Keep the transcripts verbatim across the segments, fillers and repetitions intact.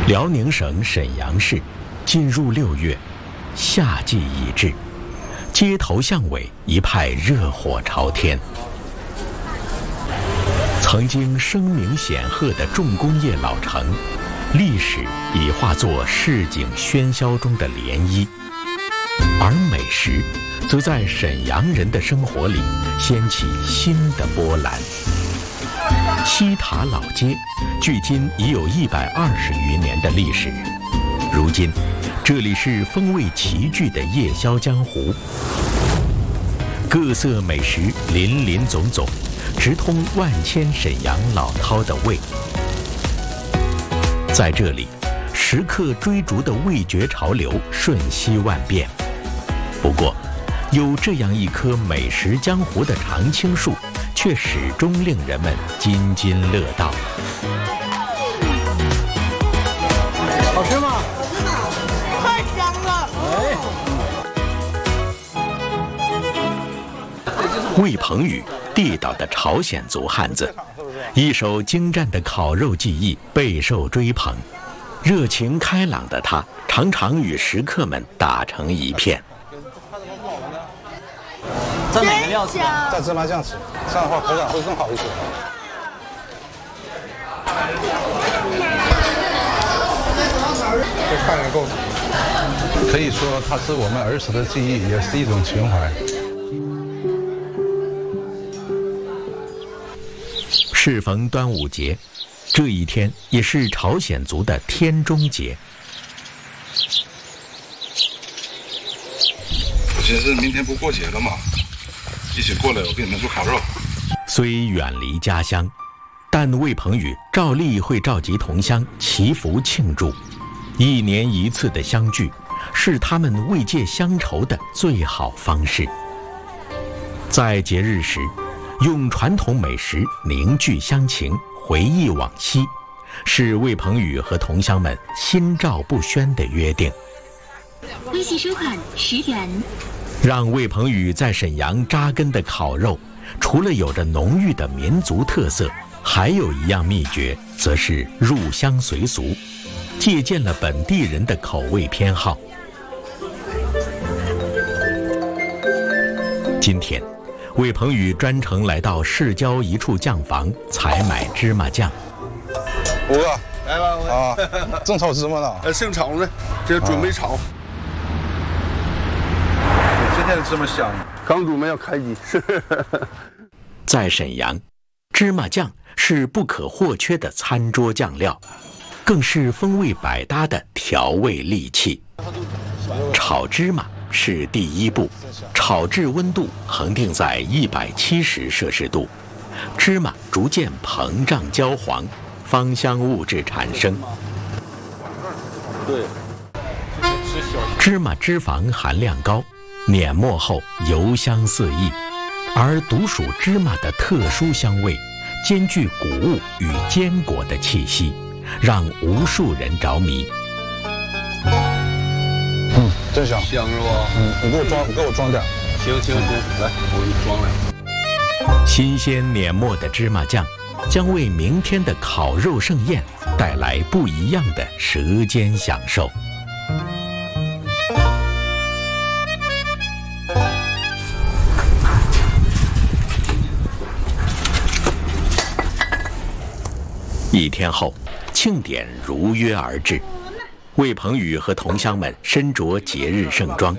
辽宁省沈阳市，进入六月，夏季已至，街头巷尾一派热火朝天。曾经声名显赫的重工业老城，历史已化作市井喧嚣中的涟漪，而美食则在沈阳人的生活里掀起新的波澜。西塔老街距今已有一百二十余年的历史，如今这里是风味齐聚的夜宵江湖，各色美食林林总总，直通万千沈阳老饕的胃。在这里，食客追逐的味觉潮流瞬息万变。不过，有这样一棵美食江湖的常青树，却始终令人们津津乐道。 好吃吗？ 好吃吗？太香了！ 哎，魏鹏宇，地道的朝鲜族汉子，一手精湛的烤肉技艺备受追捧。热情开朗的他，常常与食客们打成一片。 蘸哪个料吃？ 蘸芝麻酱吃，这样的话口感会更好一些。这饭也够足，可以说它是我们儿时的记忆，也是一种情怀。 适逢端午节，这一天也是朝鲜族的天中节。 我寻思明天不过节了吗？一起过来，我给你们做烤肉。 虽远离家乡，但魏鹏宇照例会召集同乡祈福庆祝。一年一次的相聚，是他们慰藉乡愁的最好方式。在节日时，用传统美食凝聚乡情，回忆往昔，是魏鹏宇和同乡们心照不宣的约定。 微信收款十元。 让魏鹏宇在沈阳扎根的烤肉，除了有着浓郁的民族特色，还有一样秘诀，则是入乡随俗，借鉴了本地人的口味偏好。今天，魏鹏宇专程来到市郊一处酱房采买芝麻酱。 五个，来吧，啊，正炒芝麻呢。 呃，正炒呢，这准备炒。 今天的芝麻香， 刚准备要开机。 在沈阳，芝麻酱是不可或缺的餐桌酱料，更是风味百搭的调味利器。炒芝麻是第一步，炒制温度恒定在一百七十摄氏度，芝麻逐渐膨胀焦黄，芳香物质产生。 对， 芝麻脂肪含量高，碾磨后油香四溢，而独属芝麻的特殊香味，兼具谷物与坚果的气息，让无数人着迷。 嗯，真香， 香是吧？ 嗯，你给我装，你给我装点。 行行行，来，我给你装来。 新鲜碾磨的芝麻酱，将为明天的烤肉盛宴带来不一样的舌尖享受。一天后，庆典如约而至。魏鹏宇和同乡们身着节日盛装。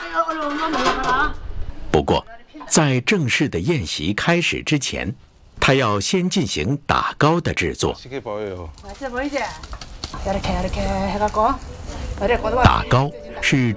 不过，在正式的宴席开始之前，他要先进行打糕的制作。打糕是